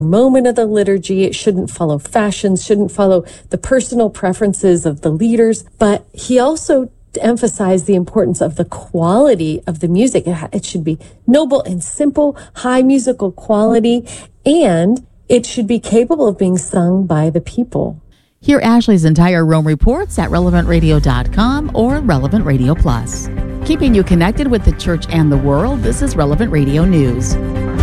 moment of the liturgy. It shouldn't follow fashions, shouldn't follow the personal preferences of the leaders. But he also emphasized the importance of the quality of the music. It should be noble and simple, high musical quality, and it should be capable of being sung by the people. Hear Ashley's entire Rome reports at relevantradio.com or Relevant Radio Plus. Keeping you connected with the church and the world, this is Relevant Radio News.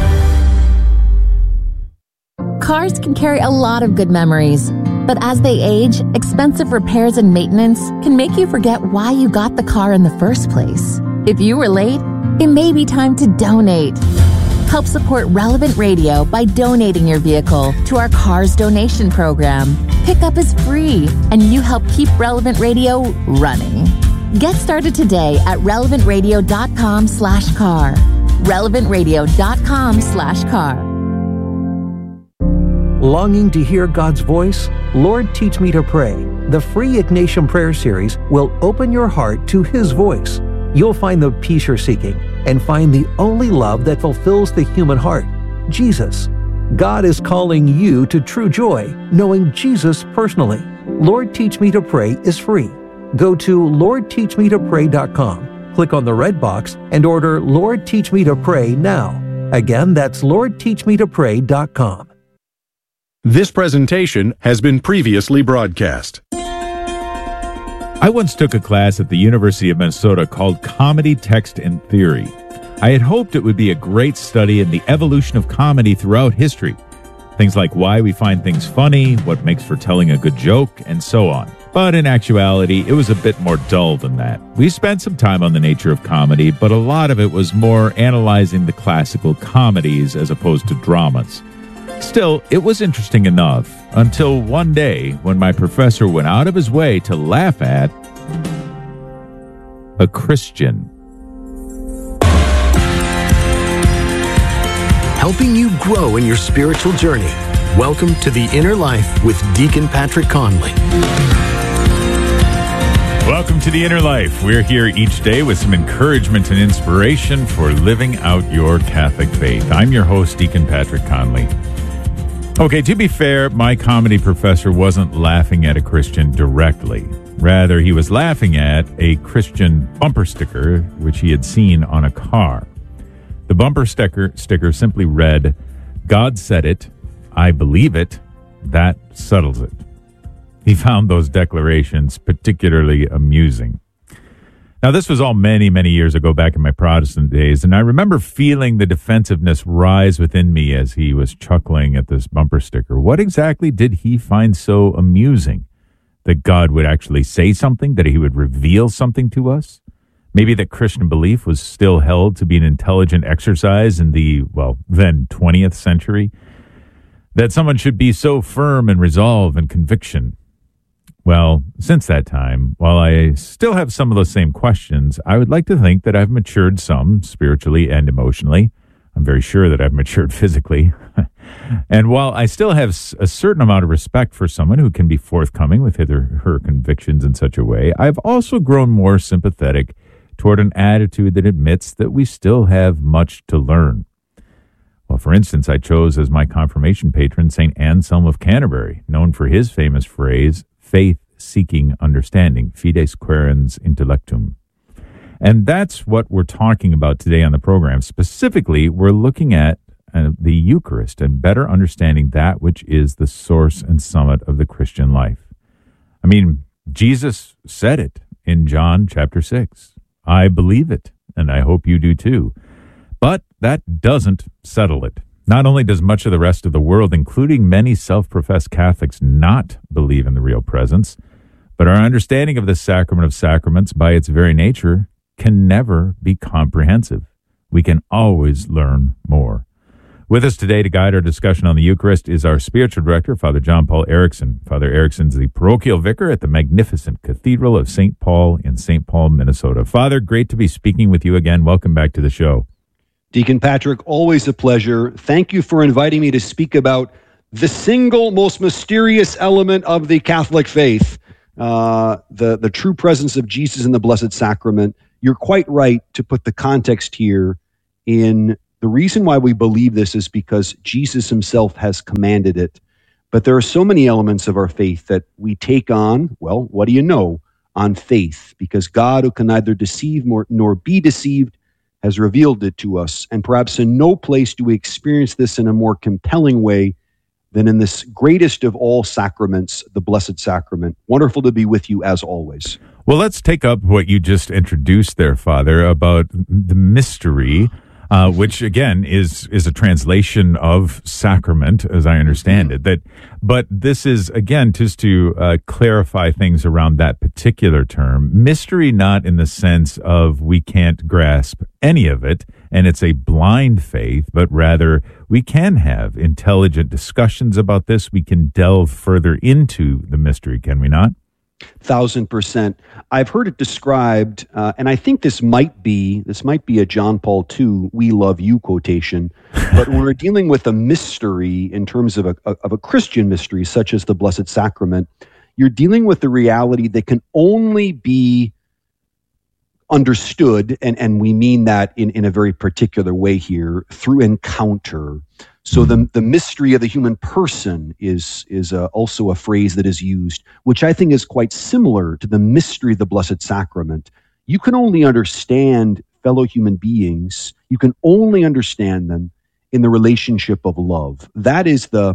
Cars can carry a lot of good memories, but as they age, expensive repairs and maintenance can make you forget why you got the car in the first place. If you were late, it may be time to donate. Help support Relevant Radio by donating your vehicle to our Cars Donation Program. Pickup is free, and you help keep Relevant Radio running. Get started today at relevantradio.com/car. relevantradio.com/car. Longing to hear God's voice? Lord, Teach Me to Pray. The free Ignatian Prayer Series will open your heart to His voice. You'll find the peace you're seeking and find the only love that fulfills the human heart, Jesus. God is calling you to true joy, knowing Jesus personally. Lord, Teach Me to Pray is free. Go to LordTeachMeToPray.com, click on the red box, and order Lord, Teach Me to Pray now. Again, that's LordTeachMeToPray.com. This presentation has been previously broadcast. I once took a class at the University of Minnesota called Comedy, Text, and Theory. I had hoped it would be a great study in the evolution of comedy throughout history. Things like why we find things funny, what makes for telling a good joke, and so on. But in actuality, it was a bit more dull than that. We spent some time on the nature of comedy, but a lot of it was more analyzing the classical comedies as opposed to dramas. Still, it was interesting enough until one day when my professor went out of his way to laugh at a Christian. Helping you grow in your spiritual journey. Welcome to The Inner Life with Deacon Patrick Conley. Welcome to The Inner Life. We're here each day with some encouragement and inspiration for living out your Catholic faith. I'm your host, Deacon Patrick Conley. Okay, to be fair, my comedy professor wasn't laughing at a Christian directly. Rather, he was laughing at a Christian bumper sticker, which he had seen on a car. The bumper sticker simply read, "God said it, I believe it, that settles it." He found those declarations particularly amusing. Now, this was all many, many years ago back in my Protestant days, and I remember feeling the defensiveness rise within me as he was chuckling at this bumper sticker. What exactly did he find so amusing? That God would actually say something, that he would reveal something to us? Maybe that Christian belief was still held to be an intelligent exercise in the, then 20th century? That someone should be so firm in resolve and conviction? Well, since that time, while I still have some of those same questions, I would like to think that I've matured some spiritually and emotionally. I'm very sure that I've matured physically. And while I still have a certain amount of respect for someone who can be forthcoming with his or her convictions in such a way, I've also grown more sympathetic toward an attitude that admits that we still have much to learn. Well, for instance, I chose as my confirmation patron St. Anselm of Canterbury, known for his famous phrase, faith-seeking understanding, fides quaerens intellectum. And that's what we're talking about today on the program. Specifically, we're looking at the Eucharist and better understanding that which is the source and summit of the Christian life. I mean, Jesus said it in John chapter 6. I believe it, and I hope you do too. But that doesn't settle it. Not only does much of the rest of the world, including many self-professed Catholics, not believe in the real presence, but our understanding of the sacrament of sacraments by its very nature can never be comprehensive. We can always learn more. With us today to guide our discussion on the Eucharist is our spiritual director, Father John Paul Erickson. Father Erickson's the parochial vicar at the magnificent Cathedral of St. Paul in St. Paul, Minnesota. Father, great to be speaking with you again. Welcome back to the show. Deacon Patrick, always a pleasure. Thank you for inviting me to speak about the single most mysterious element of the Catholic faith, the true presence of Jesus in the Blessed Sacrament. You're quite right to put the context here in The reason why we believe this is because Jesus himself has commanded it. But there are so many elements of our faith that we take on, well, what do you know, on faith, because God, who can neither deceive nor be deceived, has revealed it to us. And perhaps in no place do we experience this in a more compelling way than in this greatest of all sacraments, the Blessed Sacrament. Wonderful to be with you as always. Well, let's take up what you just introduced there, Father, about the mystery, which again is a translation of sacrament, as I understand it. But this is, again, just to clarify things around that particular term. Mystery, not in the sense of we can't grasp any of it, and it's a blind faith, but rather we can have intelligent discussions about this. We can delve further into the mystery, can we not? 1,000%. I've heard it described, and I think this might be a John Paul II "We love you" quotation. But when we're dealing with a mystery in terms of a Christian mystery, such as the Blessed Sacrament, you're dealing with the reality that can only be understood, and we mean that in a very particular way here, through encounter. So the mystery of the human person is also a phrase that is used, which I think is quite similar to the mystery of the Blessed Sacrament. You can only understand fellow human beings, you can only understand them in the relationship of love. That is the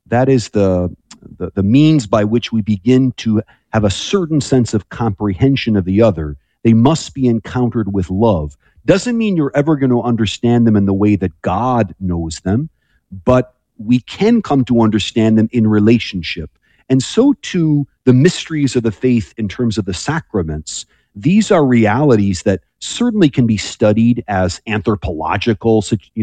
means by which we begin to have a certain sense of comprehension of the other. They must be encountered with love. Doesn't mean you're ever going to understand them in the way that God knows them, but we can come to understand them in relationship. And so too, the mysteries of the faith in terms of the sacraments, these are realities that certainly can be studied as anthropological,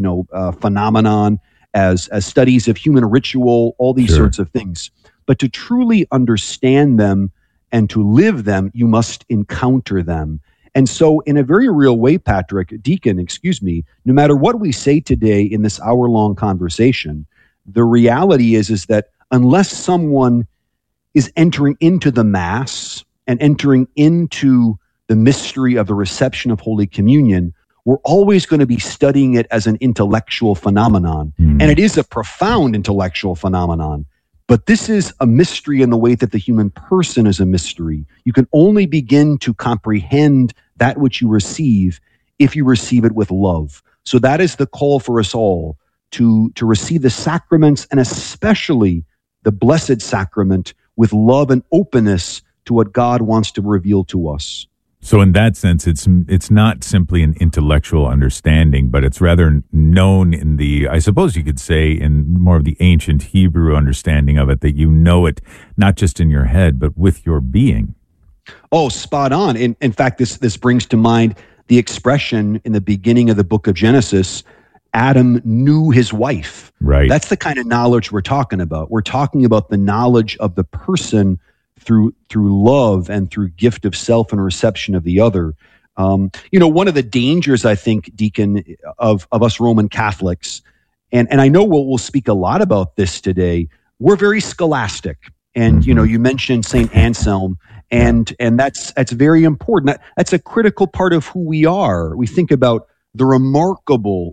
phenomenon, as studies of human ritual, all these sorts of things. But to truly understand them and to live them, you must encounter them. And so in a very real way, Deacon, no matter what we say today in this hour-long conversation, the reality is that unless someone is entering into the Mass and entering into the mystery of the reception of Holy Communion, we're always going to be studying it as an intellectual phenomenon. And it is a profound intellectual phenomenon. But this is a mystery in the way that the human person is a mystery. You can only begin to comprehend that which you receive if you receive it with love. So that is the call for us all, to receive the sacraments, and especially the Blessed Sacrament, with love and openness to what God wants to reveal to us. So in that sense, it's not simply an intellectual understanding, but it's rather known in the, I suppose you could say, in more of the ancient Hebrew understanding of it, that you know it not just in your head, but with your being. Oh, spot on. In fact, this brings to mind the expression in the beginning of the book of Genesis, Adam knew his wife. Right. That's the kind of knowledge we're talking about. We're talking about the knowledge of the person through love and through gift of self and reception of the other. One of the dangers, I think, Deacon, of us Roman Catholics, and I know we'll speak a lot about this today, we're very scholastic. And, you mentioned St. Anselm, and that's very important. That's a critical part of who we are. We think about the remarkable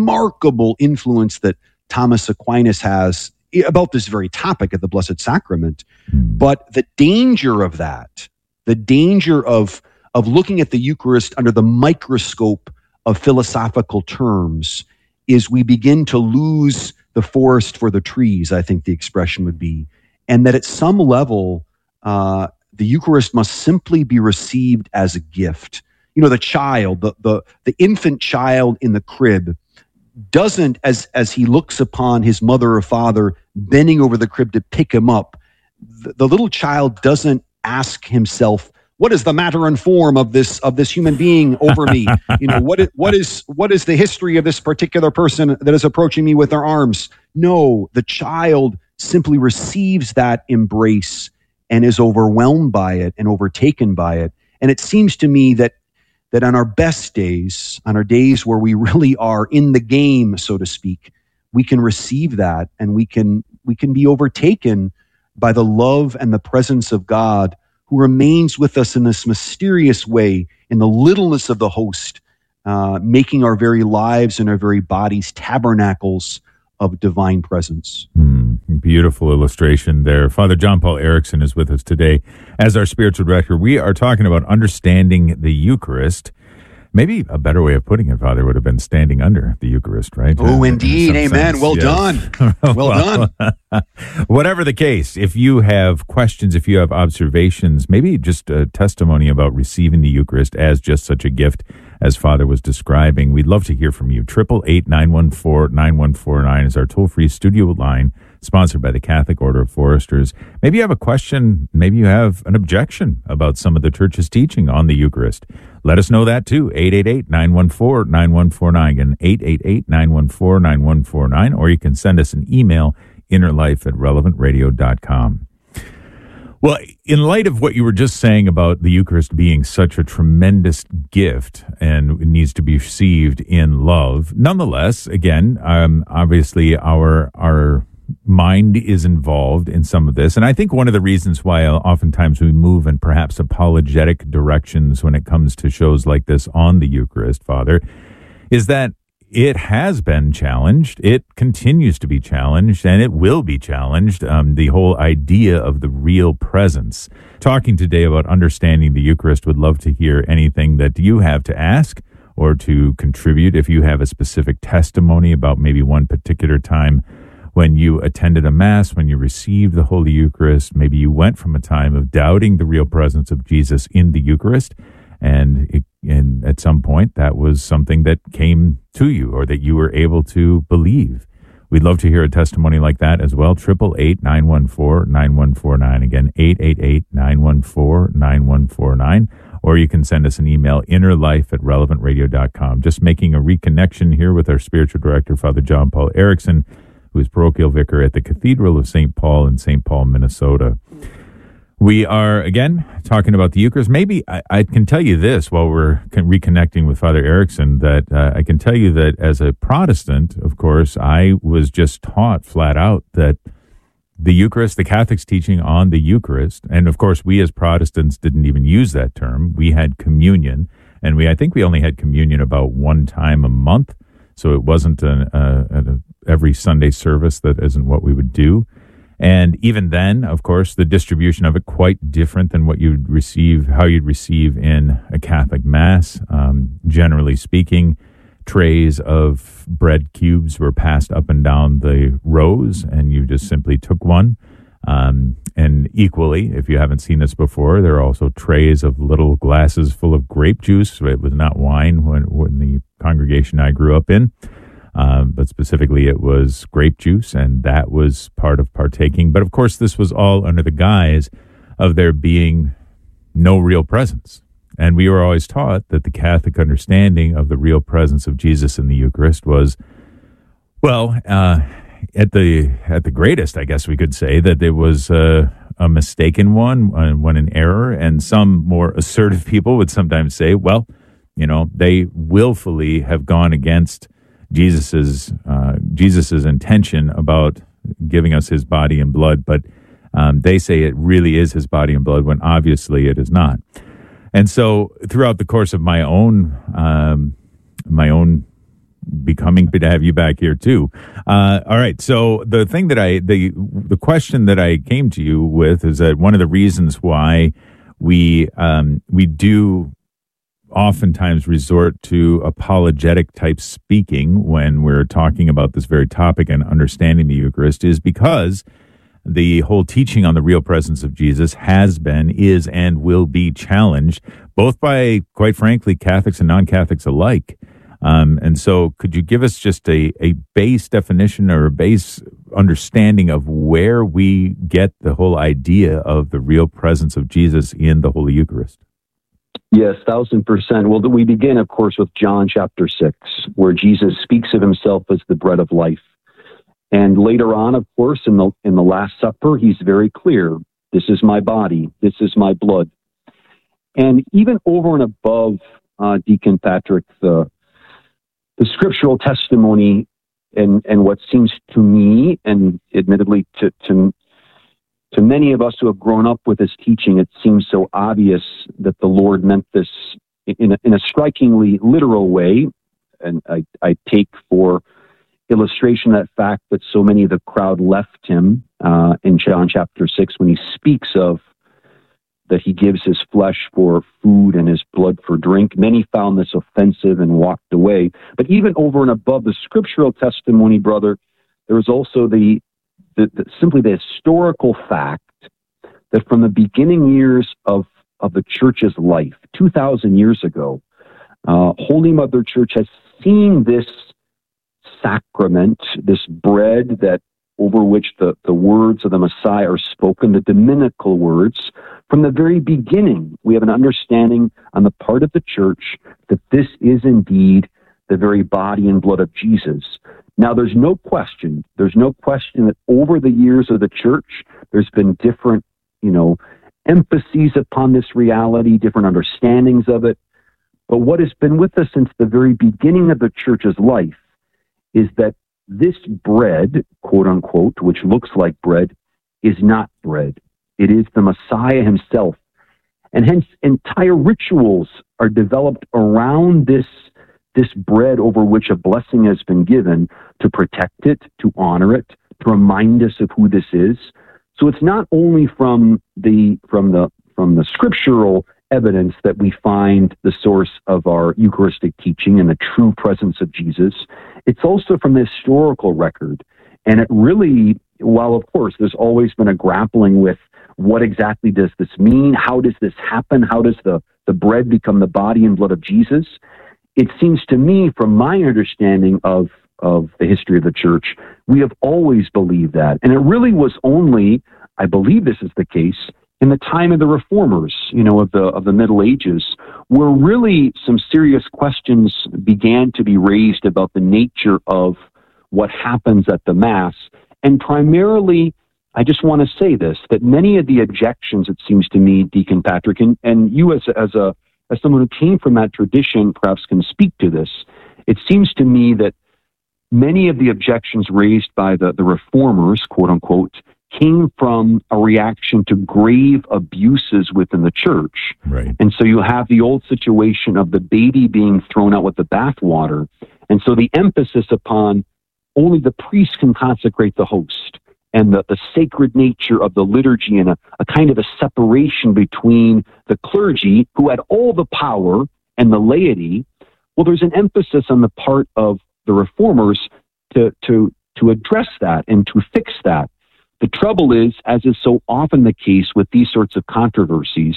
influence that Thomas Aquinas has about this very topic of the Blessed Sacrament. But the danger of that, the danger of looking at the Eucharist under the microscope of philosophical terms, is we begin to lose the forest for the trees, I think the expression would be. And that at some level, the Eucharist must simply be received as a gift. The child, the infant child in the crib, doesn't, as he looks upon his mother or father bending over the crib to pick him up, the little child doesn't ask himself, what is the matter and form of this human being over me? What is the history of this particular person that is approaching me with their arms? No, the child simply receives that embrace and is overwhelmed by it and overtaken by it. And it seems to me that on our best days, on our days where we really are in the game, so to speak, we can receive that, and we can be overtaken by the love and the presence of God, who remains with us in this mysterious way, in the littleness of the host, making our very lives and our very bodies tabernacles of divine presence. Beautiful illustration there. Father John Paul Erickson is with us today as our spiritual director. We are talking about understanding the Eucharist. Maybe a better way of putting it, Father, would have been standing under the Eucharist, right? Oh, indeed. Amen. Sense. Well done. Well done. Whatever the case, if you have questions, if you have observations, maybe just a testimony about receiving the Eucharist as just such a gift as Father was describing, we'd love to hear from you. 888-914-9149 is our toll-free studio line, sponsored by the Catholic Order of Foresters. Maybe you have a question, maybe you have an objection about some of the Church's teaching on the Eucharist. Let us know that too. 888-914-9149. Again, 888-914-9149. Or you can send us an email, innerlife@relevantradio.com. Well, in light of what you were just saying about the Eucharist being such a tremendous gift and it needs to be received in love, nonetheless, again, obviously our mind is involved in some of this. And I think one of the reasons why oftentimes we move in perhaps apologetic directions when it comes to shows like this on the Eucharist, Father, is that it has been challenged, it continues to be challenged, and it will be challenged, the whole idea of the real presence. Talking today about understanding the Eucharist, would love to hear anything that you have to ask or to contribute. If you have a specific testimony about maybe one particular time when you attended a Mass, when you received the Holy Eucharist, maybe you went from a time of doubting the real presence of Jesus in the Eucharist, and at some point that was something that came to you or that you were able to believe. We'd love to hear a testimony like that as well. 888-914-9149. Again, 888-914-9149. Or you can send us an email, innerlife@relevantradio.com. Just making a reconnection here with our spiritual director, Father John Paul Erickson, who is parochial vicar at the Cathedral of St. Paul in St. Paul, Minnesota. We are, again, talking about the Eucharist. Maybe I can tell you this while we're reconnecting with Father Erickson, that I can tell you that as a Protestant, of course, I was just taught flat out that the Eucharist, the Catholics' teaching on the Eucharist, and of course we as Protestants didn't even use that term. We had communion, and I think we only had communion about one time a month, so it wasn't every Sunday service. That isn't what we would do. And even then, of course, the distribution of it quite different than what you'd receive, how you'd receive in a Catholic Mass. Generally speaking, trays of bread cubes were passed up and down the rows, and you just simply took one. And equally, if you haven't seen this before, there are also trays of little glasses full of grape juice. It was not wine when the congregation I grew up in. But specifically it was grape juice, and that was part of partaking. But of course, this was all under the guise of there being no real presence. And we were always taught that the Catholic understanding of the real presence of Jesus in the Eucharist was, well, at the greatest, I guess we could say, that it was a mistaken one in error. And some more assertive people would sometimes say, well, they willfully have gone against Jesus's intention about giving us his body and blood, but they say it really is his body and blood when obviously it is not. And so throughout the course of my own becoming, to have you back here too. All right. So the thing that the question that I came to you with is that one of the reasons why we do oftentimes resort to apologetic type speaking when we're talking about this very topic and understanding the Eucharist is because the whole teaching on the real presence of Jesus has been, is, and will be challenged, both by, quite frankly, Catholics and non-Catholics alike. And so could you give us just a base definition or a base understanding of where we get the whole idea of the real presence of Jesus in the Holy Eucharist? Yes, 1,000%. Well, we begin, of course, with John chapter 6, where Jesus speaks of himself as the bread of life. And later on, of course, in the Last Supper, he's very clear, this is my body, this is my blood. And even over and above, Deacon Patrick, the scriptural testimony and what seems to me, and admittedly to many of us who have grown up with this teaching, it seems so obvious that the Lord meant this in a strikingly literal way, and I take for illustration that fact that so many of the crowd left him in John chapter 6 when he speaks of that he gives his flesh for food and his blood for drink. Many found this offensive and walked away. But even over and above the scriptural testimony, brother, there was also simply the historical fact that from the beginning years of the church's life, 2,000 years ago, Holy Mother Church has seen this sacrament, this bread that over which the words of the Messiah are spoken, the dominical words. From the very beginning, we have an understanding on the part of the church that this is indeed the very body and blood of Jesus. Now, there's no question that over the years of the church, there's been different, emphases upon this reality, different understandings of it. But what has been with us since the very beginning of the church's life is that this bread, quote unquote, which looks like bread, is not bread. It is the Messiah himself. And hence, entire rituals are developed around this bread over which a blessing has been given to protect it, to honor it, to remind us of who this is. So it's not only from the scriptural evidence that we find the source of our Eucharistic teaching and the true presence of Jesus. It's also from the historical record. And it really, while of course there's always been a grappling with what exactly does this mean? How does this happen? How does the bread become the body and blood of Jesus? It seems to me, from my understanding of the history of the church, we have always believed that. And it really was only, I believe this is the case, in the time of the reformers, of the Middle Ages, where really some serious questions began to be raised about the nature of what happens at the Mass. And primarily, I just want to say this, that many of the objections, it seems to me, Deacon Patrick, and you as someone who came from that tradition perhaps can speak to this, it seems to me that many of the objections raised by the reformers, quote unquote, came from a reaction to grave abuses within the church. Right. And so you have the old situation of the baby being thrown out with the bathwater. And so the emphasis upon only the priest can consecrate the host, and the sacred nature of the liturgy, and a kind of a separation between the clergy, who had all the power, and the laity. Well, there's an emphasis on the part of the reformers to address that and to fix that. The trouble is, as is so often the case with these sorts of controversies,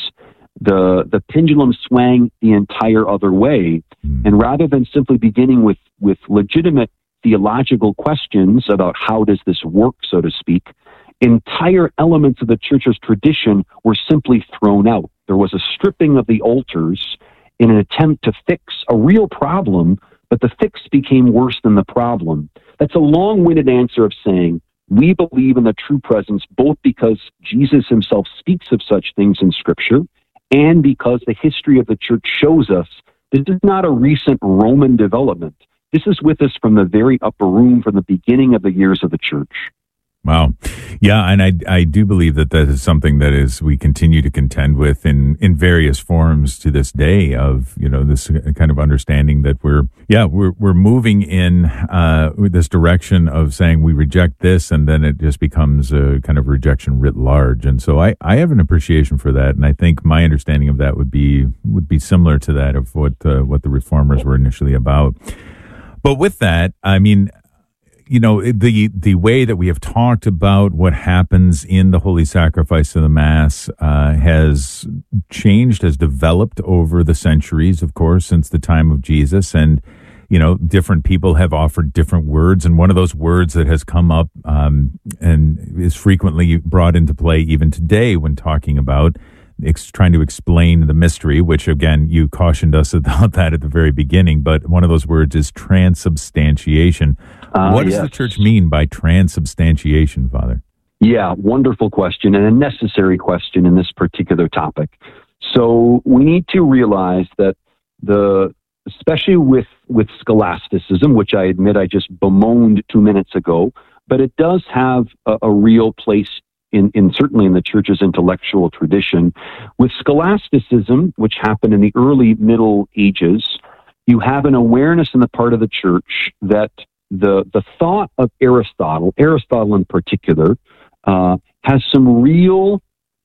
the pendulum swang the entire other way. And rather than simply beginning with legitimate theological questions about how does this work, so to speak, entire elements of the church's tradition were simply thrown out. There was a stripping of the altars in an attempt to fix a real problem, but the fix became worse than the problem. That's a long-winded answer of saying, we believe in the true presence both because Jesus himself speaks of such things in Scripture and because the history of the church shows us this is not a recent Roman development. This is with us from the very upper room, from the beginning of the years of the church. Wow. Yeah, and I do believe that is something that we continue to contend with in various forms to this day of, this kind of understanding that we're moving in this direction of saying we reject this, and then it just becomes a kind of rejection writ large. And so I have an appreciation for that, and I think my understanding of that would be similar to that of what the reformers were initially about. But with that, I mean, the way that we have talked about what happens in the Holy Sacrifice of the Mass has changed, has developed over the centuries, of course, since the time of Jesus. And, different people have offered different words. And one of those words that has come up and is frequently brought into play even today when talking about trying to explain the mystery, which again, you cautioned us about that at the very beginning, but one of those words is transubstantiation. What does the church mean by transubstantiation, Father? Yeah, wonderful question, and a necessary question in this particular topic. So we need to realize that especially with scholasticism, which I admit I just bemoaned 2 minutes ago, but it does have a real place certainly in the church's intellectual tradition. With scholasticism, which happened in the early Middle Ages, you have an awareness in the part of the church that the thought of Aristotle in particular, has some real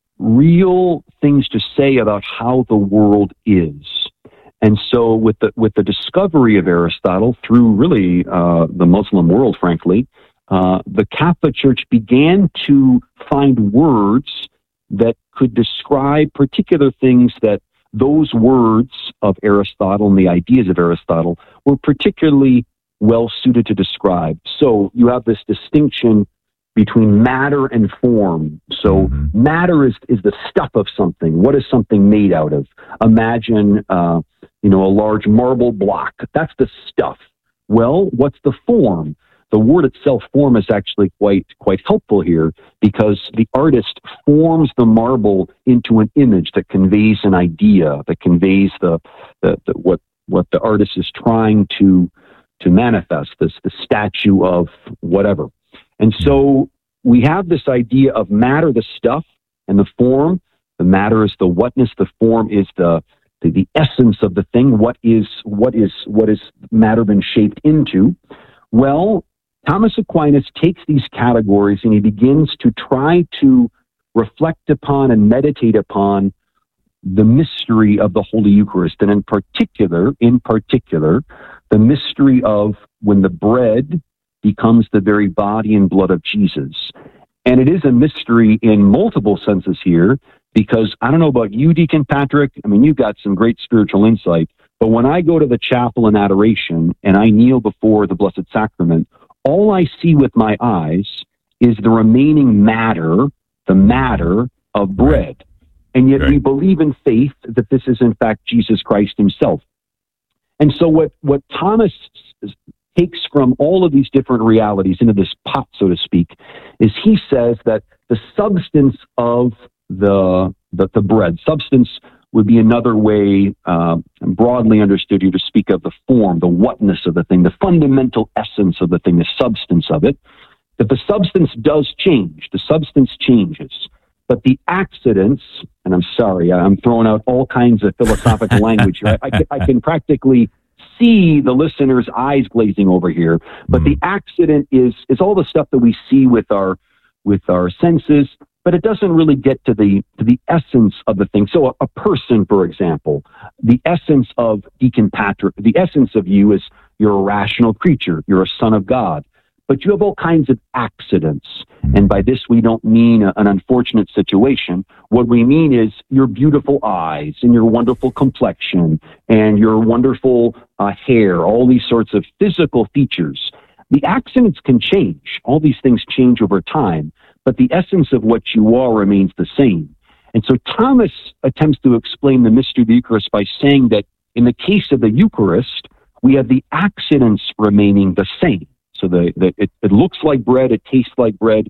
things to say about how the world is. And so with the discovery of Aristotle through really the Muslim world, frankly, the Catholic Church began to find words that could describe particular things that those words of Aristotle and the ideas of Aristotle were particularly well suited to describe. So you have this distinction between matter and form. So matter is the stuff of something. What is something made out of? Imagine, a large marble block. That's the stuff. Well, what's the form? The word itself, form, is actually quite helpful here, because the artist forms the marble into an image that conveys an idea, that conveys what the artist is trying to manifest, the statue of whatever. And so we have this idea of matter, the stuff, and the form. The matter is the whatness. The form is the essence of the thing. What is matter been shaped into? Well, Thomas Aquinas takes these categories and he begins to try to reflect upon and meditate upon the mystery of the Holy Eucharist, and in particular, the mystery of when the bread becomes the very body and blood of Jesus. And it is a mystery in multiple senses here, because I don't know about you, Deacon Patrick. I mean, you've got some great spiritual insight, but when I go to the chapel in adoration and I kneel before the Blessed Sacrament, all I see with my eyes is the remaining matter, the matter of bread. And yet we believe in faith that this is in fact Jesus Christ himself. And so what Thomas takes from all of these different realities into this pot, so to speak, is he says that the substance of the bread, substance would be another way, broadly understood here, to speak of the form, the whatness of the thing, the fundamental essence of the thing, the substance of it, that the substance does change. The substance changes. But the accidents, and I'm sorry, I'm throwing out all kinds of philosophical language here. I can practically see the listener's eyes glazing over here. But the accident is all the stuff that we see with our senses, but it doesn't really get to the essence of the thing. So a person, for example, the essence of Deacon Patrick, the essence of you is you're a rational creature. You're a son of God. But you have all kinds of accidents. And by this, we don't mean an unfortunate situation. What we mean is your beautiful eyes and your wonderful complexion and your wonderful hair, all these sorts of physical features. The accidents can change. All these things change over time, but the essence of what you are remains the same. And so Thomas attempts to explain the mystery of the Eucharist by saying that in the case of the Eucharist, we have the accidents remaining the same. So it looks like bread, it tastes like bread.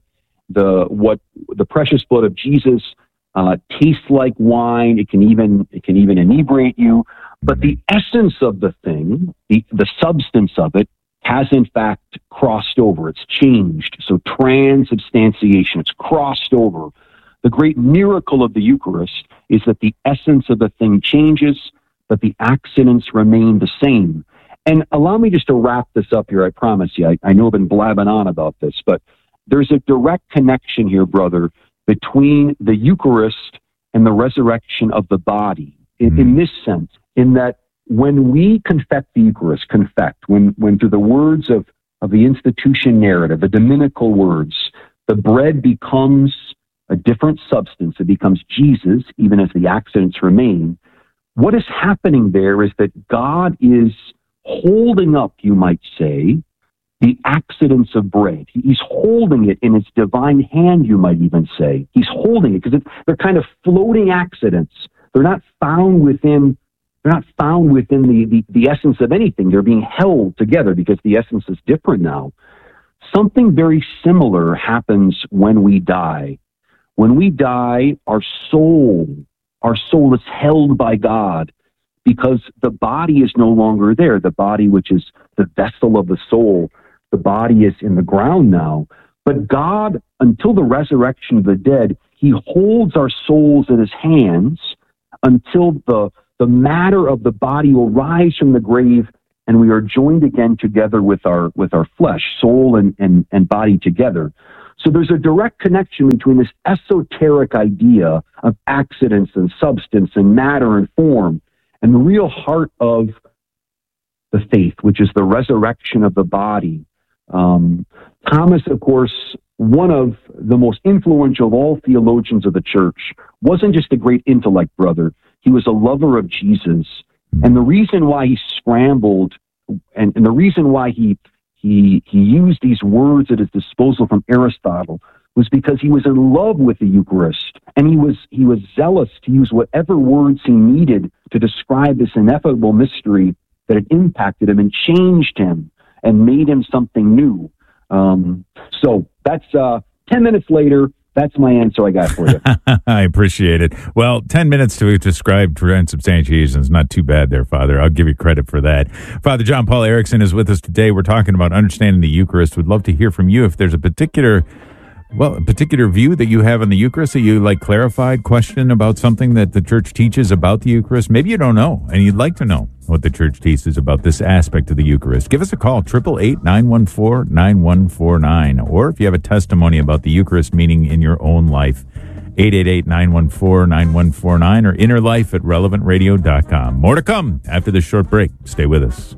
The precious blood of Jesus tastes like wine. It can even inebriate you. But the essence of the thing, the substance of it, has in fact crossed over. It's changed. So transubstantiation, it's crossed over. The great miracle of the Eucharist is that the essence of the thing changes, but the accidents remain the same. And allow me just to wrap this up here, I promise you. I know I've been blabbing on about this, but there's a direct connection here, brother, between the Eucharist and the resurrection of the body. In this sense, in that when we confect the Eucharist, when through the words of the institution narrative, the dominical words, the bread becomes a different substance. It becomes Jesus, even as the accidents remain. What is happening there is that God is holding up, you might say, the accidents of bread. He's holding it in its divine hand, you might even say. He's holding it because they're kind of floating accidents. They're not found within the essence of anything. They're being held together because the essence is different now. Something very similar happens when we die. When we die, our soul is held by God, because the body is no longer there. The body, which is the vessel of the soul, the body is in the ground now. But God, until the resurrection of the dead, he holds our souls in his hands until the matter of the body will rise from the grave and we are joined again together with our flesh, soul and body together. So there's a direct connection between this esoteric idea of accidents and substance and matter and form and the real heart of the faith, which is the resurrection of the body. Thomas, of course, one of the most influential of all theologians of the church, wasn't just a great intellect brother. He was a lover of Jesus. And the reason why he scrambled and the reason why he used these words at his disposal from Aristotle was because he was in love with the Eucharist, and he was zealous to use whatever words he needed to describe this ineffable mystery that had impacted him and changed him and made him something new. So that's 10 minutes later. That's my answer I got for you. I appreciate it. Well, 10 minutes to describe transubstantiation is not too bad there, Father. I'll give you credit for that. Father John Paul Erickson is with us today. We're talking about understanding the Eucharist. We'd love to hear from you if there's a particular view that you have on the Eucharist that you clarified, question about something that the church teaches about the Eucharist. Maybe you don't know and you'd like to know what the church teaches about this aspect of the Eucharist. Give us a call, 888-914-9149. Or if you have a testimony about the Eucharist meaning in your own life, 888-914-9149 or innerlife@relevantradio.com. More to come after this short break. Stay with us.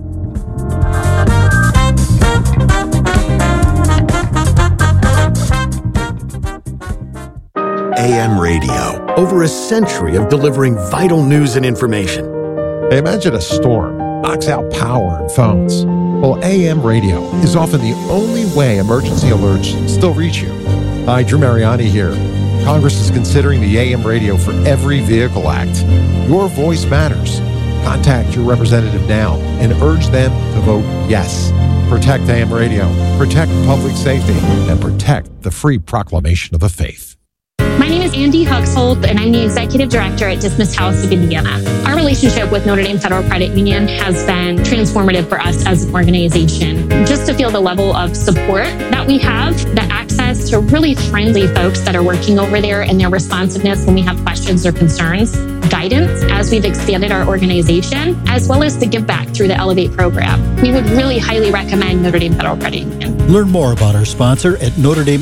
AM radio, over a century of delivering vital news and information. Imagine a storm knocks out power and phones. Well, AM radio is often the only way emergency alerts still reach you. Hi, Drew Mariani here. Congress is considering the AM Radio for Every Vehicle Act. Your voice matters. Contact your representative now and urge them to vote yes. Protect AM radio, protect public safety, and protect the free proclamation of the faith. My name is Andy Huxhold, and I'm the Executive Director at Dismissed House of Indiana. Our relationship with Notre Dame Federal Credit Union has been transformative for us as an organization. Just to feel the level of support that we have, the access to really friendly folks that are working over there and their responsiveness when we have questions or concerns, guidance as we've expanded our organization, as well as the give back through the Elevate program. We would really highly recommend Notre Dame Federal Credit Union. Learn more about our sponsor at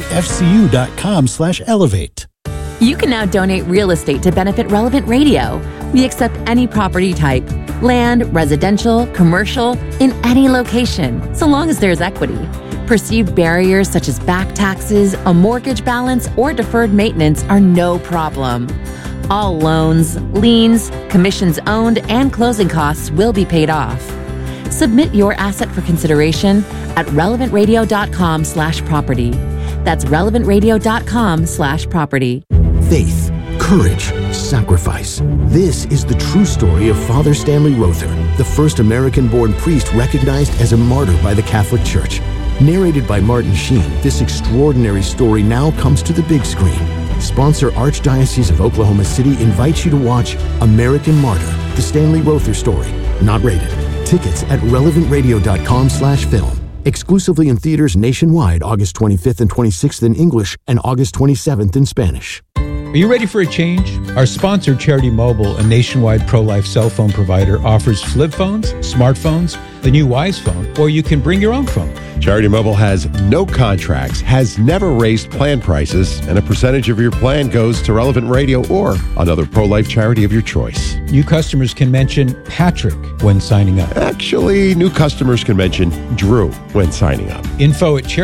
NotreDameFCU.com/elevate. You can now donate real estate to benefit Relevant Radio. We accept any property type, land, residential, commercial, in any location, so long as there's equity. Perceived barriers such as back taxes, a mortgage balance, or deferred maintenance are no problem. All loans, liens, commissions owned, and closing costs will be paid off. Submit your asset for consideration at relevantradio.com/property. That's relevantradio.com/property. Faith, courage, sacrifice. This is the true story of Father Stanley Rother, the first American-born priest recognized as a martyr by the Catholic Church. Narrated by Martin Sheen, this extraordinary story now comes to the big screen. Sponsor Archdiocese of Oklahoma City invites you to watch American Martyr, the Stanley Rother story. Not rated. Tickets at relevantradio.com/film. Exclusively in theaters nationwide August 25th and 26th in English and August 27th in Spanish. Are you ready for a change? Our sponsor, Charity Mobile, a nationwide pro-life cell phone provider, offers flip phones, smartphones, the new Wise phone, or you can bring your own phone. Charity Mobile has no contracts, has never raised plan prices, and a percentage of your plan goes to Relevant Radio or another pro-life charity of your choice. New customers can mention Patrick when signing up. Actually, new customers can mention Drew when signing up. Info at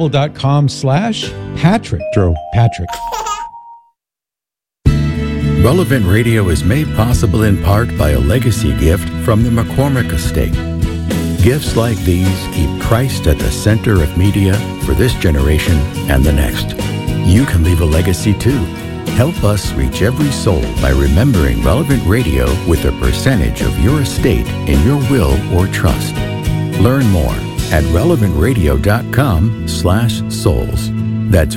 CharityMobile.com/Patrick. Drew. Patrick. Relevant Radio is made possible in part by a legacy gift from the McCormick Estate. Gifts like these keep Christ at the center of media for this generation and the next. You can leave a legacy too. Help us reach every soul by remembering Relevant Radio with a percentage of your estate in your will or trust. Learn more at relevantradio.com/souls. That's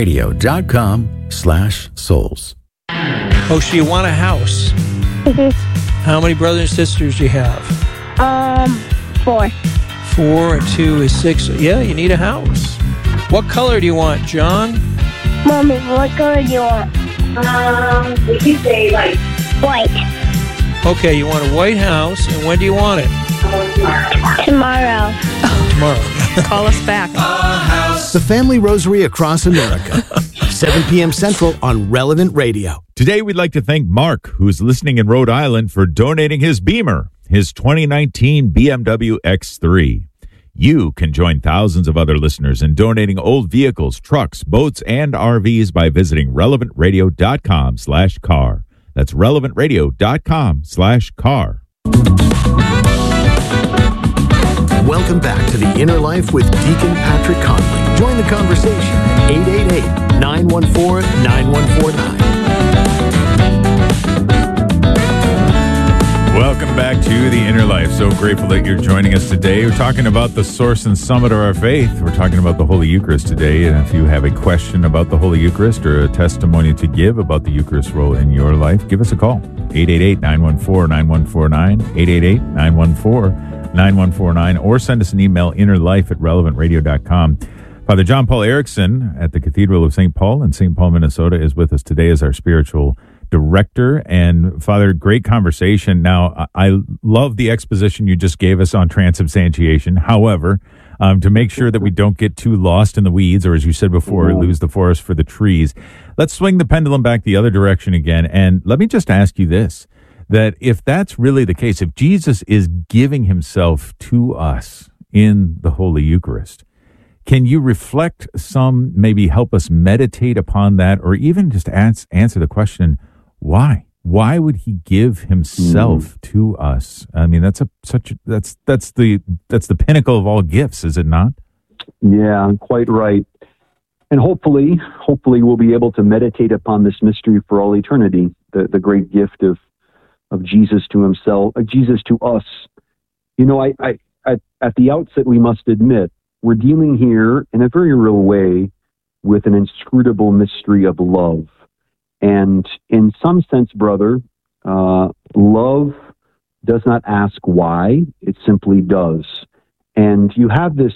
relevantradio.com/souls. Oh, so you want a house? How many brothers and sisters do you have? 4. 4 and 2 is 6. Yeah, you need a house. What color do you want, John? Mommy, what color do you want? We could say like white. Okay, you want a white house, and when do you want it? Tomorrow. Tomorrow. Call us back. The Family Rosary Across America. 7 p.m. Central on Relevant Radio. Today, we'd like to thank Mark, who's listening in Rhode Island, for donating his Beamer, his 2019 BMW X3. You can join thousands of other listeners in donating old vehicles, trucks, boats, and RVs by visiting relevantradio.com/car. That's relevantradio.com/car. Welcome back to The Inner Life with Deacon Patrick Conley. Join the conversation at 888-914-9149. Welcome back to The Inner Life. So grateful that you're joining us today. We're talking about the source and summit of our faith. We're talking about the Holy Eucharist today. And if you have a question about the Holy Eucharist or a testimony to give about the Eucharist role in your life, give us a call. 888-914-9149, 888-914-9149, or send us an email, innerlife@relevantradio.com. Father John Paul Erickson at the Cathedral of St. Paul in St. Paul, Minnesota is with us today as our spiritual director. And Father, great conversation. Now, I love the exposition you just gave us on transubstantiation. However, to make sure that we don't get too lost in the weeds, or as you said before, lose the forest for the trees, let's swing the pendulum back the other direction again. And let me just ask you this, that if that's really the case, if Jesus is giving himself to us in the Holy Eucharist, can you reflect some, maybe help us meditate upon that, or even just answer the question, why? Why would he give himself to us? I mean, that's the pinnacle of all gifts, is it not? Yeah, quite right. And hopefully we'll be able to meditate upon this mystery for all eternity, the great gift of Jesus to himself, Jesus to us. You know, I at the outset, we must admit, we're dealing here in a very real way with an inscrutable mystery of love. And in some sense, brother, love does not ask why, it simply does. And you have this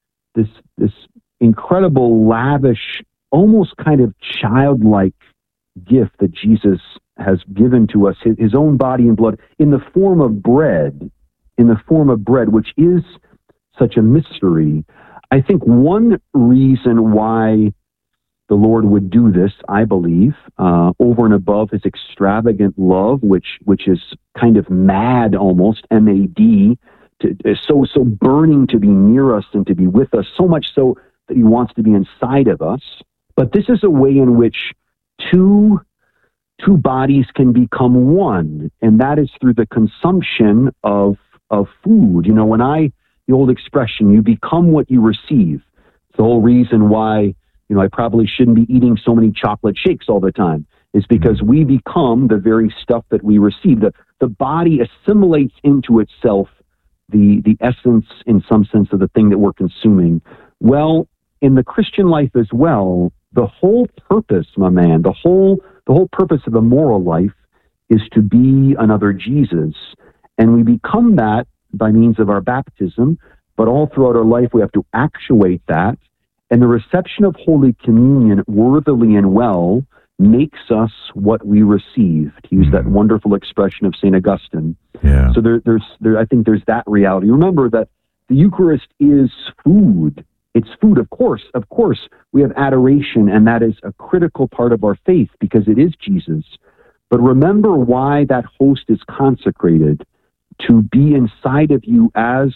incredible, lavish, almost kind of childlike gift that Jesus has given to us, his own body and blood, in the form of bread, which is such a mystery. I think one reason why the Lord would do this, I believe, over and above his extravagant love, which is kind of mad almost, M-A-D, so burning to be near us and to be with us, so much so that he wants to be inside of us. But this is a way in which two bodies can become one, and that is through the consumption of food. You know, the old expression, you become what you receive. It's the whole reason why, you know, I probably shouldn't be eating so many chocolate shakes all the time, is because we become the very stuff that we receive. The body assimilates into itself the essence, in some sense, of the thing that we're consuming. Well, in the Christian life as well, the whole purpose, my man, the whole purpose of the moral life is to be another Jesus. And we become that by means of our baptism, but all throughout our life we have to actuate that. And the reception of Holy Communion worthily and well makes us what we receive, to use that wonderful expression of St. Augustine. Yeah. So I think there's that reality. Remember that the Eucharist is food. It's food, of course. Of course, we have adoration, and that is a critical part of our faith because it is Jesus. But remember why that host is consecrated, to be inside of you as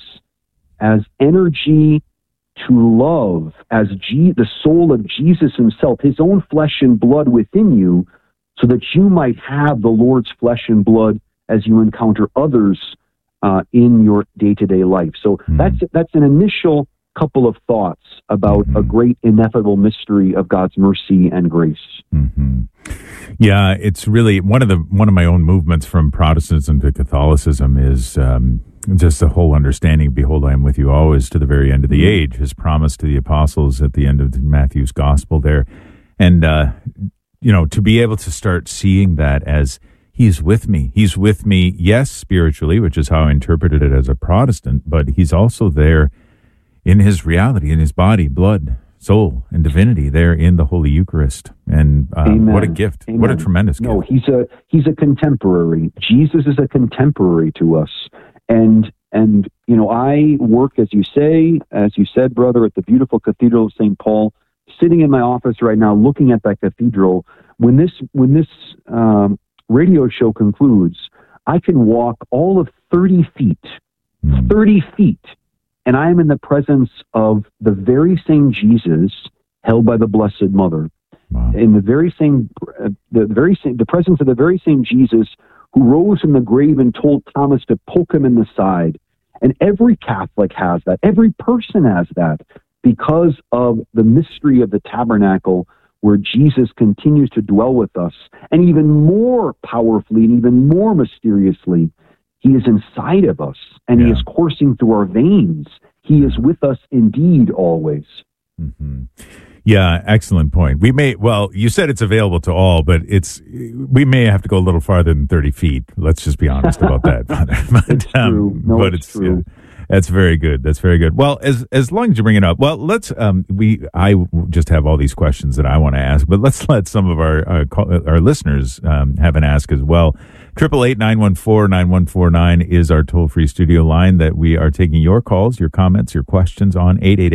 energy to love, as the soul of Jesus himself, his own flesh and blood within you, so that you might have the Lord's flesh and blood as you encounter others in your day-to-day life. So that's an initial couple of thoughts about a great ineffable mystery of God's mercy and grace. Mm-hmm. Yeah, it's really one of my own movements from Protestantism to Catholicism is just the whole understanding, behold, I am with you always to the very end of the age, his promise to the apostles at the end of Matthew's gospel there. And, to be able to start seeing that as he's with me, yes, spiritually, which is how I interpreted it as a Protestant, but he's also there in his reality, in his body, blood, soul, and divinity there in the Holy Eucharist. And what a gift. Amen. What a tremendous gift. No, he's a contemporary. Jesus is a contemporary to us. And I work, as you said, brother, at the beautiful Cathedral of St. Paul, sitting in my office right now, looking at that cathedral. When this radio show concludes, I can walk all of 30 feet, and I am in the presence of the very same Jesus held by the Blessed Mother. Wow. In the presence of the very same Jesus who rose from the grave and told Thomas to poke him in the side. And every Catholic has that. Every person has that because of the mystery of the tabernacle, where Jesus continues to dwell with us. And even more powerfully and even more mysteriously, he is inside of us, and he is coursing through our veins. He is with us indeed always. Mm-hmm. Yeah, excellent point. You said it's available to all, but we may have to go a little farther than 30 feet. Let's just be honest about that. It's true. No, but it's true. That's very good. That's very good. Well, as long as you bring it up, well, let's. I just have all these questions that I want to ask, but let's let some of our listeners have an ask as well. 888-914-9149 is our toll-free studio line that we are taking your calls, your comments, your questions on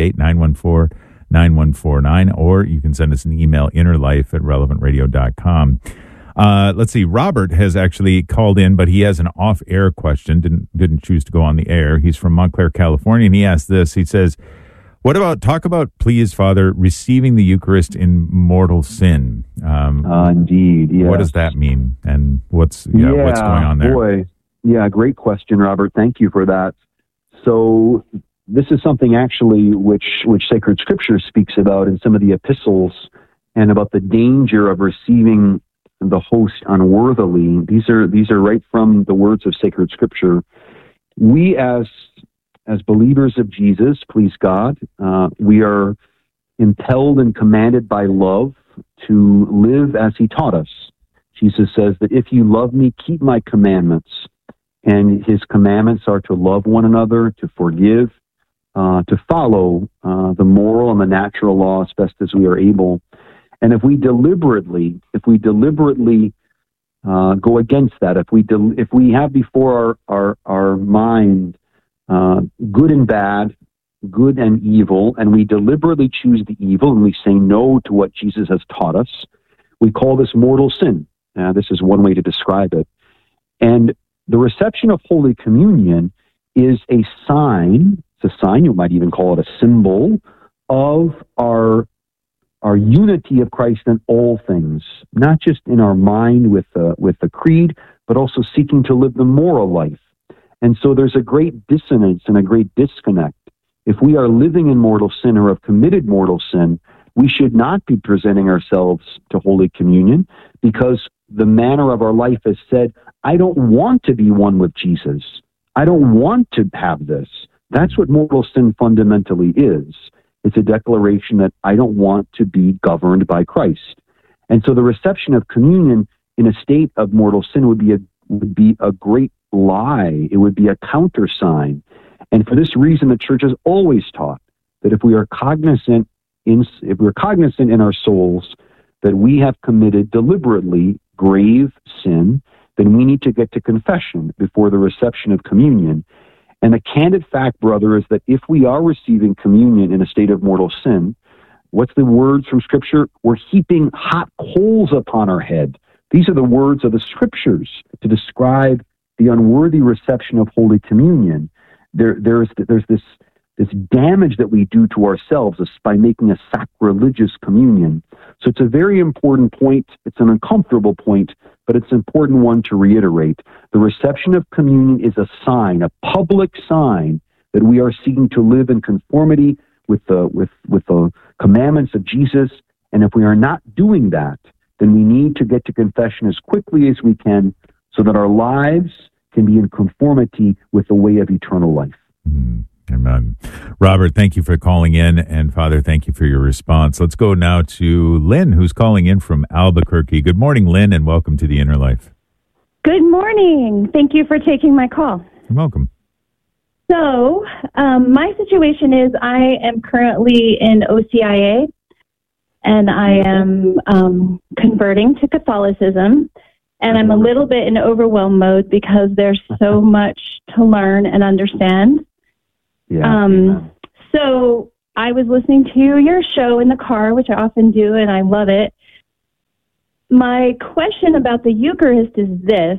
888-914-9149, or you can send us an email, innerlife@relevantradio.com. Let's see. Robert has actually called in, but he has an off-air question. Didn't choose to go on the air. He's from Montclair, California, and he asked this. He says, talk about, please, Father, receiving the Eucharist in mortal sin. Indeed, yes. What does that mean? And what's going on there? Boy. Yeah, great question, Robert. Thank you for that. So this is something actually which Sacred Scripture speaks about in some of the epistles, and about the danger of receiving the host unworthily. These are right from the words of Sacred Scripture. We as believers of Jesus, please God, we are impelled and commanded by love to live as he taught us. Jesus says that if you love me, keep my commandments. And his commandments are to love one another, to forgive, to follow the moral and the natural law as best as we are able. And if we deliberately go against that, if we have before our mind good and bad, good and evil, and we deliberately choose the evil and we say no to what Jesus has taught us, we call this mortal sin. This is one way to describe it. And the reception of Holy Communion is a sign. It's a sign, you might even call it a symbol, of our unity of Christ in all things, not just in our mind with the creed, but also seeking to live the moral life. And so there's a great dissonance and a great disconnect. If we are living in mortal sin or have committed mortal sin, we should not be presenting ourselves to Holy Communion, because the manner of our life has said, I don't want to be one with Jesus. I don't want to have this. That's what mortal sin fundamentally is. It's a declaration that I don't want to be governed by Christ. And so the reception of communion in a state of mortal sin would be a great lie. It would be a countersign. And for this reason, the Church has always taught that if we are cognizant in our souls that we have committed deliberately grave sin, then we need to get to confession before the reception of communion. And the candid fact, brother, is that if we are receiving communion in a state of mortal sin, what's the words from Scripture? We're heaping hot coals upon our head. These are the words of the Scriptures to describe the unworthy reception of Holy Communion. There's this damage that we do to ourselves by making a sacrilegious communion. So it's a very important point. It's an uncomfortable point, but it's an important one to reiterate. The reception of communion is a sign, a public sign, that we are seeking to live in conformity with the commandments of Jesus. And if we are not doing that, then we need to get to confession as quickly as we can so that our lives can be in conformity with the way of eternal life. Amen. Robert, thank you for calling in, and Father, thank you for your response. Let's go now to Lynn, who's calling in from Albuquerque. Good morning, Lynn, and welcome to the Inner Life. Good morning. Thank you for taking my call. You're welcome. So, my situation is I am currently in OCIA, and I am converting to Catholicism, and I'm a little bit in overwhelm mode because there's so much to learn and understand. Yeah. So I was listening to your show in the car, which I often do, and I love it. My question about the Eucharist is this.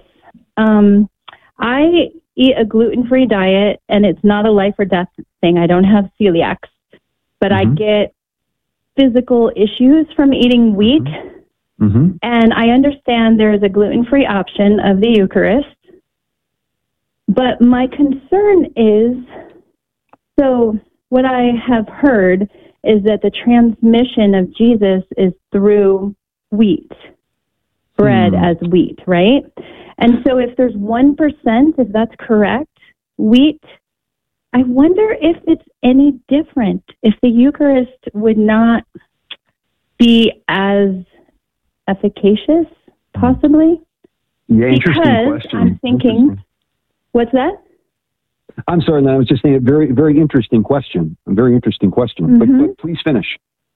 I eat a gluten-free diet, and it's not a life or death thing. I don't have celiacs, but I get physical issues from eating wheat. And I understand there is a gluten-free option of the Eucharist. But my concern is, so what I have heard is that the transmission of Jesus is through wheat, bread as wheat, right? And so if there's 1%, if that's correct, wheat, I wonder if it's any different, if the Eucharist would not be as efficacious, possibly. Yeah, interesting because question. I'm thinking, what's that? I'm sorry, Lynn, I was just saying, very, very interesting question. A very interesting question. But please finish.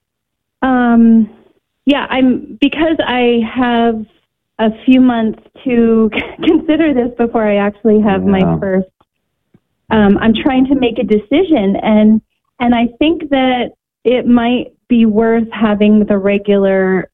Yeah, because I have a few months to consider this before I actually have my first. I'm trying to make a decision, and I think that it might be worth having the regular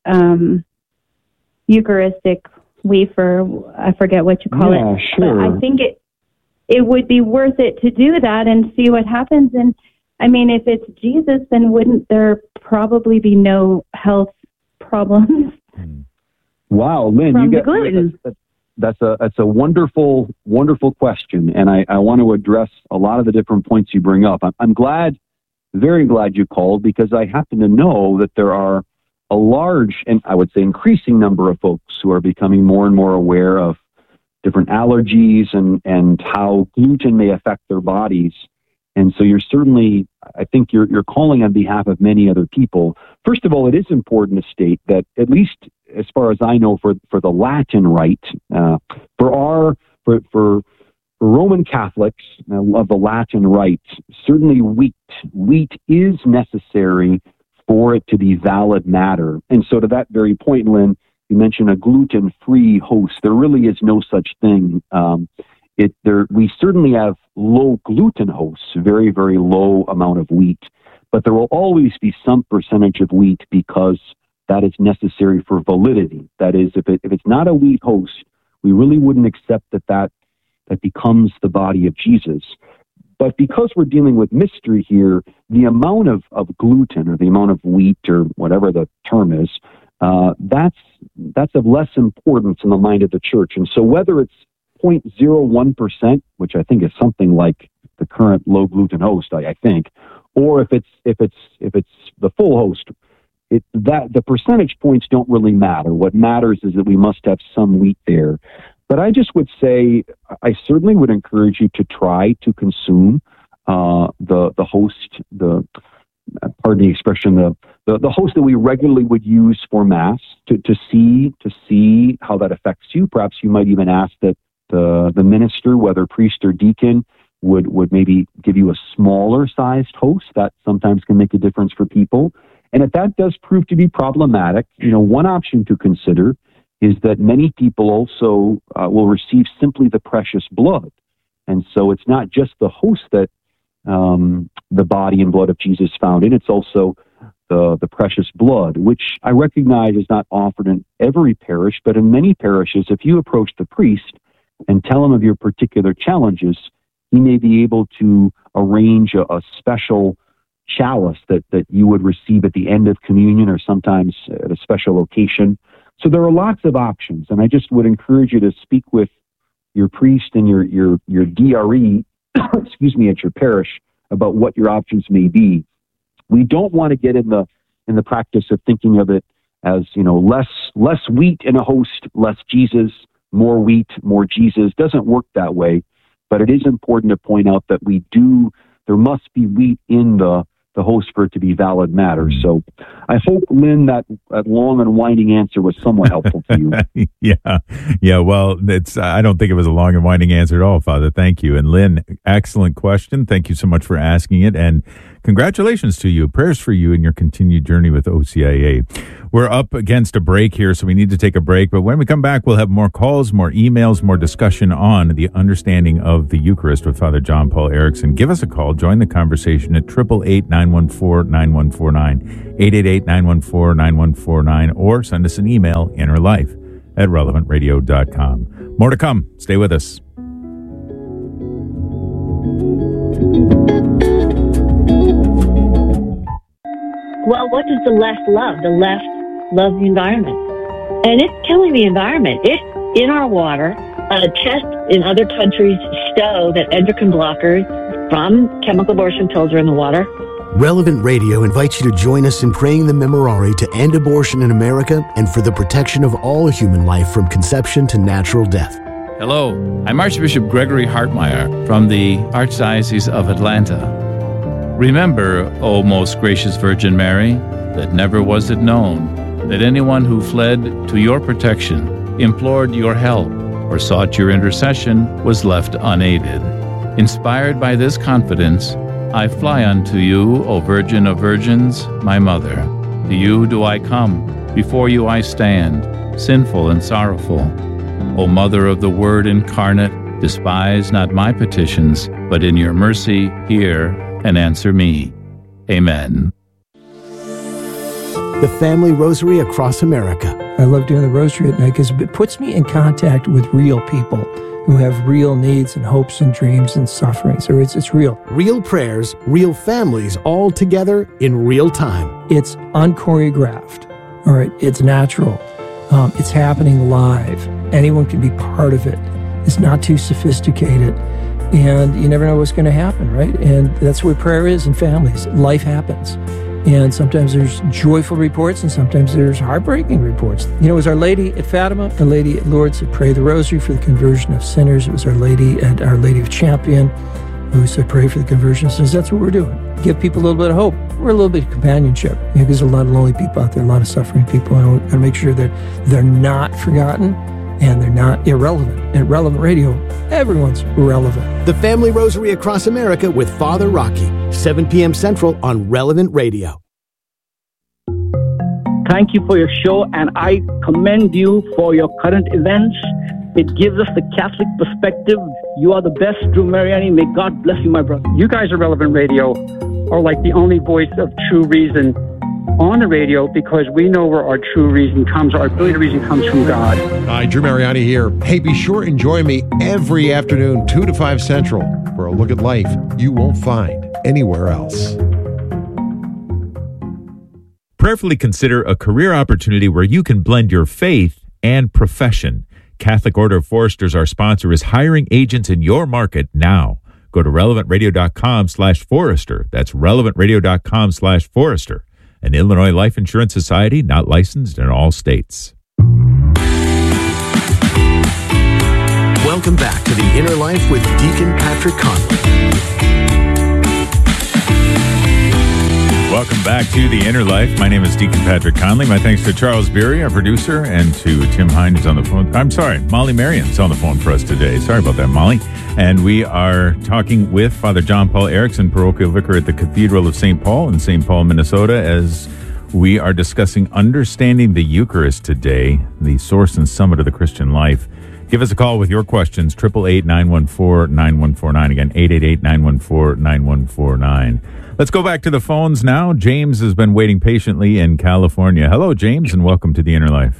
Eucharistic wafer. I forget what you call it. Sure. But I think it would be worth it to do that and see what happens. And I mean, if it's Jesus, then wouldn't there probably be no health problems? Wow, Lynn, from you the get gluten. that's a wonderful, wonderful question, and I want to address a lot of the different points you bring up. I'm glad, very glad you called, because I happen to know that there are a large, and I would say increasing number of folks who are becoming more and more aware of different allergies and how gluten may affect their bodies. And so you're certainly, I think you're calling on behalf of many other people. First of all, it is important to state that, at least as far as I know, for the Latin rite, for Roman Catholics of the Latin rite, certainly wheat is necessary for it to be valid matter. And so to that very point, Lynn, you mentioned a gluten-free host. There really is no such thing. We certainly have low gluten hosts, very, very low amount of wheat, but there will always be some percentage of wheat because that is necessary for validity. That is, if it's not a wheat host, we really wouldn't accept that becomes the body of Jesus. But because we're dealing with mystery here, the amount of gluten or the amount of wheat or whatever the term is, that's of less importance in the mind of the church. And so whether it's 0.01%, which I think is something like the current low gluten host, I think, or if it's the full host, the percentage points don't really matter. What matters is that we must have some wheat there. But I just would say, I certainly would encourage you to try to consume the host, pardon the expression, the host that we regularly would use for Mass to see how that affects you. Perhaps you might even ask that the minister, whether priest or deacon, would maybe give you a smaller sized host. That sometimes can make a difference for people. And if that does prove to be problematic, one option to consider is that many people also will receive simply the precious blood. And so it's not just the host that the body and blood of Jesus found in, it's also the precious blood, which I recognize is not offered in every parish, but in many parishes, if you approach the priest and tell him of your particular challenges, he may be able to arrange a special chalice that you would receive at the end of communion or sometimes at a special occasion. So there are lots of options, and I just would encourage you to speak with your priest and your DRE, excuse me, at your parish about what your options may be. We don't want to get in the practice of thinking of it as, less wheat in a host, less Jesus, more wheat, more Jesus. Doesn't work that way, but it is important to point out that there must be wheat in the the host for it to be valid matter. So I hope, Lynn, that long and winding answer was somewhat helpful to you. Yeah. Well, I don't think it was a long and winding answer at all, Father. Thank you. And Lynn, excellent question. Thank you so much for asking it. And congratulations to you. Prayers for you in your continued journey with OCIA. We're up against a break here, so we need to take a break. But when we come back, we'll have more calls, more emails, more discussion on the understanding of the Eucharist with Father John Paul Erickson. Give us a call. Join the conversation at 888-914-9149, 888-914-9149, or send us an email, innerlife@relevantradio.com. More to come. Stay with us. Well, what does the left love? The left loves the environment. And it's killing the environment. It's in our water. Tests in other countries show that endocrine blockers from chemical abortion pills are in the water. Relevant Radio invites you to join us in praying the Memorare to end abortion in America and for the protection of all human life from conception to natural death. Hello, I'm Archbishop Gregory Hartmeyer from the Archdiocese of Atlanta. Remember, O most gracious Virgin Mary, that never was it known that anyone who fled to your protection, implored your help, or sought your intercession was left unaided. Inspired by this confidence, I fly unto you, O Virgin of Virgins, my Mother. To you do I come, before you I stand, sinful and sorrowful. O Mother of the Word incarnate, despise not my petitions, but in your mercy hear and answer me. Amen. The Family Rosary across America. I love doing the rosary at night because it puts me in contact with real people who have real needs and hopes and dreams and sufferings. Or it's real. Real prayers, real families, all together in real time. It's unchoreographed. All right, it's natural. It's happening live. Anyone can be part of it. It's not too sophisticated. And you never know what's going to happen, right? And that's what prayer is in families. Life happens. And sometimes there's joyful reports and sometimes there's heartbreaking reports. You know, it was Our Lady at Fatima, Our Lady at Lourdes that prayed the rosary for the conversion of sinners. It was Our Lady at Our Lady of Champion who said pray for the conversion of sinners. That's what we're doing. Give people a little bit of hope. We're a little bit of companionship. You know, there's a lot of lonely people out there, a lot of suffering people. And I want to make sure that they're not forgotten and they're not irrelevant. At Relevant Radio, everyone's relevant. The Family Rosary across America with Father Rocky, 7 p.m. Central on Relevant Radio. Thank you for your show, and I commend you for your current events. It gives us the Catholic perspective. You are the best, Drew Mariani. May God bless you, my brother. You guys at Relevant Radio are like the only voice of true reason on the radio, because we know where our true reason comes, our ability to reason comes from God. Hi, Drew Mariani here. Hey, be sure and join me every afternoon, 2 to 5 Central, for a look at life you won't find anywhere else. Prayerfully consider a career opportunity where you can blend your faith and profession. Catholic Order of Foresters, our sponsor, is hiring agents in your market now. Go to relevantradio.com/forester. That's relevantradio.com/forester. An Illinois Life Insurance Society, not licensed in all states. Welcome back to The Inner Life with Deacon Patrick Conley. Welcome back to The Inner Life. My name is Deacon Patrick Conley. My thanks to Charles Beery, our producer, and to Tim Hine, who's on the phone. I'm sorry, Molly Marion's on the phone for us today. Sorry about that, Molly. And we are talking with Father John Paul Erickson, parochial vicar at the Cathedral of St. Paul in St. Paul, Minnesota, as we are discussing understanding the Eucharist today, the source and summit of the Christian life. Give us a call with your questions, 888-914-9149. Again, 888-914-9149. Let's go back to the phones now. James has been waiting patiently in California. Hello, James, and welcome to The Inner Life.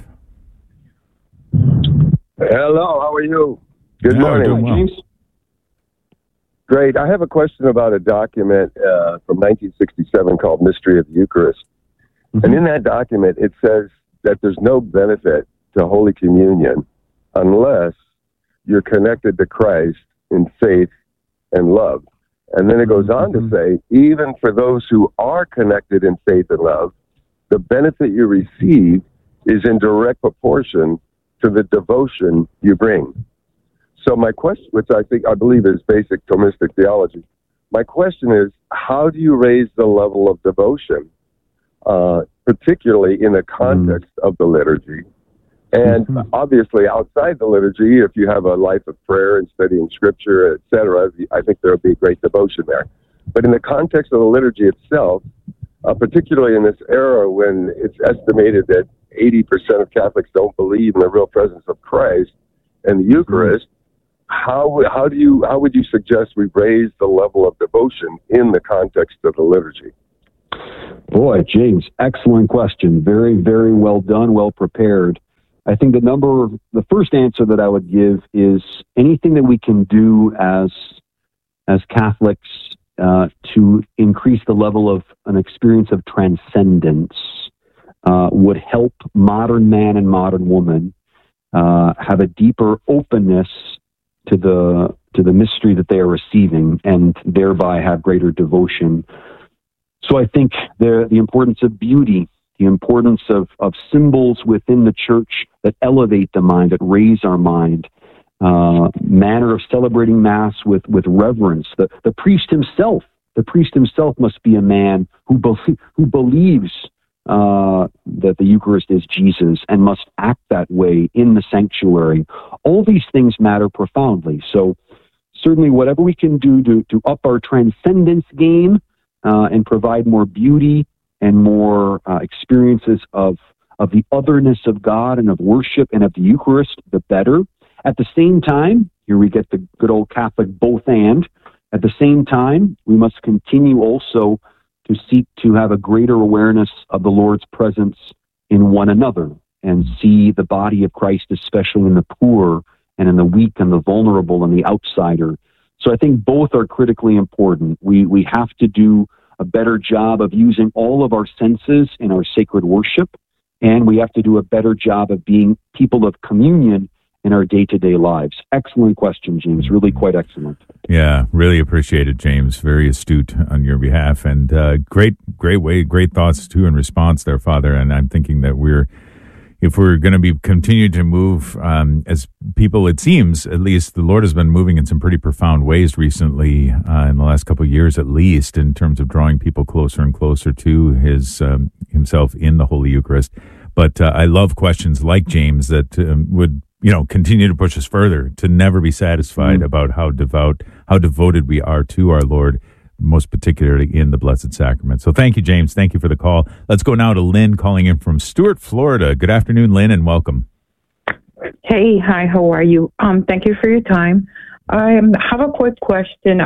Hello, how are you? Good morning. Well. James. Great. I have a question about a document from 1967 called Mystery of the Eucharist. Mm-hmm. And in that document, it says that there's no benefit to Holy Communion unless you're connected to Christ in faith and love. And then it goes on to say, even for those who are connected in faith and love, the benefit you receive is in direct proportion to the devotion you bring. So my question, which I believe is basic Thomistic theology, my question is, how do you raise the level of devotion, particularly in the context of the liturgy? And obviously, outside the liturgy, if you have a life of prayer and studying Scripture, etc., I think there will be great devotion there. But in the context of the liturgy itself, particularly in this era when it's estimated that 80% of Catholics don't believe in the real presence of Christ and the Eucharist, how would you suggest we raise the level of devotion in the context of the liturgy? Boy, James, excellent question. Very, very well done, well prepared. I think the first answer that I would give is anything that we can do as Catholics to increase the level of an experience of transcendence would help modern man and modern woman have a deeper openness to the mystery that they are receiving, and thereby have greater devotion. So I think the importance of beauty, the importance of symbols within the church that elevate the mind, that raise our mind, manner of celebrating Mass with reverence. The priest himself must be a man who believes that the Eucharist is Jesus and must act that way in the sanctuary. All these things matter profoundly. So certainly whatever we can do to up our transcendence game and provide more beauty and more experiences of the otherness of God and of worship and of the Eucharist, the better. At the same time, here we get the good old Catholic both and. At the same time, we must continue also to seek to have a greater awareness of the Lord's presence in one another and see the body of Christ, especially in the poor and in the weak and the vulnerable and the outsider. So I think both are critically important. We have to do a better job of using all of our senses in our sacred worship, and we have to do a better job of being people of communion in our day-to-day lives. Excellent question, James. Really quite excellent. Yeah, really appreciate it, James. Very astute on your behalf, and great thoughts too in response there, Father. And I'm thinking that if we're going to be continue to move as people, it seems at least the Lord has been moving in some pretty profound ways recently, in the last couple of years at least, in terms of drawing people closer and closer to himself in the Holy Eucharist. But I love questions like James that would continue to push us further to never be satisfied about how devoted we are to our Lord, most particularly in the Blessed Sacrament. So thank you, James. Thank you for the call. Let's go now to Lynn calling in from Stuart, Florida. Good afternoon, Lynn, and welcome. Hey, hi, how are you? Thank you for your time. I have a quick question.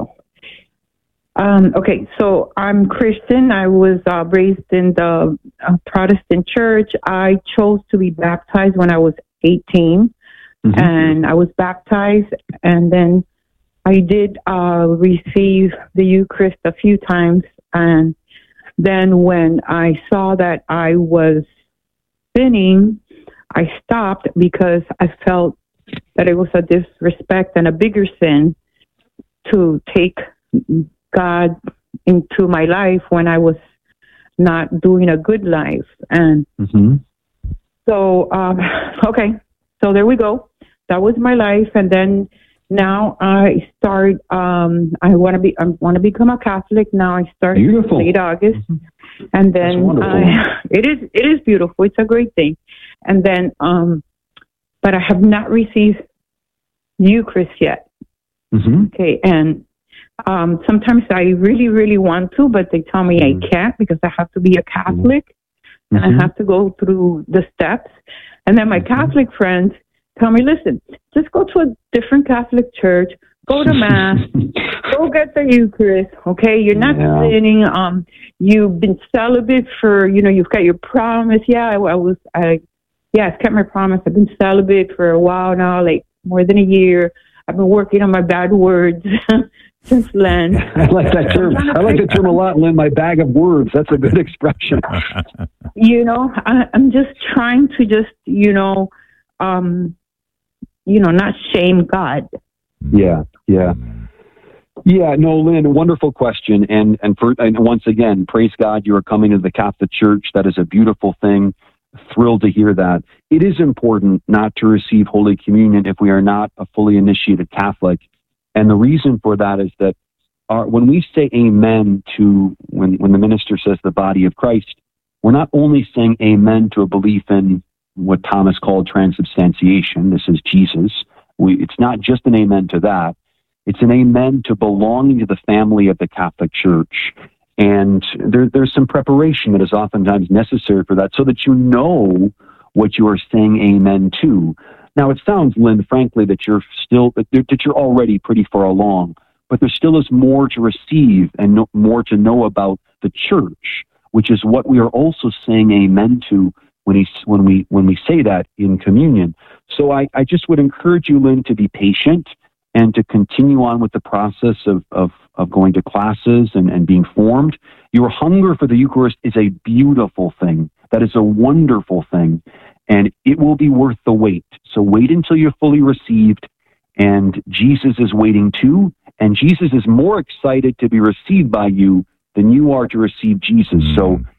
Okay, so I'm Christian. I was raised in the Protestant church. I chose to be baptized when I was 18, and I was baptized, and then I did receive the Eucharist a few times, and then when I saw that I was sinning, I stopped because I felt that it was a disrespect and a bigger sin to take God into my life when I was not doing a good life. And so, so there we go. That was my life. And then now I start, I want to become a Catholic. Now I start in late August. And then it is beautiful. It's a great thing. And then, but I have not received Eucharist yet. Okay. And sometimes I really, really want to, but they tell me I can't because I have to be a Catholic and I have to go through the steps. And then my Catholic friends tell me, listen, just go to a different Catholic church, go to Mass, go get the Eucharist, okay? You're not sinning. You've been celibate for, you've got your promise. I've kept my promise. I've been celibate for a while now, like more than a year. I've been working on my bad words since Lent. I like that term. I like the term a lot, Lynn. My bag of words. That's a good expression. I'm just trying to not shame God. Yeah. No, Lynn, wonderful question. And once again, praise God, you are coming to the Catholic Church. That is a beautiful thing. Thrilled to hear that. It is important not to receive Holy Communion if we are not a fully initiated Catholic. And the reason for that is that when we say amen to, when the minister says the body of Christ, we're not only saying amen to a belief in what Thomas called transubstantiation. This is Jesus. It's not just an amen to that. It's an amen to belonging to the family of the Catholic Church. And there's some preparation that is oftentimes necessary for that so that you know what you are saying amen to. Now, it sounds, Lynn, frankly, that you're already pretty far along, but there still is more to receive and more to know about the church, which is what we are also saying amen to when we say that in communion. So I just would encourage you, Lynn, to be patient and to continue on with the process of going to classes and being formed. Your hunger for the Eucharist is a beautiful thing. That is a wonderful thing, and it will be worth the wait. So wait until you're fully received, and Jesus is waiting too, and Jesus is more excited to be received by you than you are to receive Jesus. So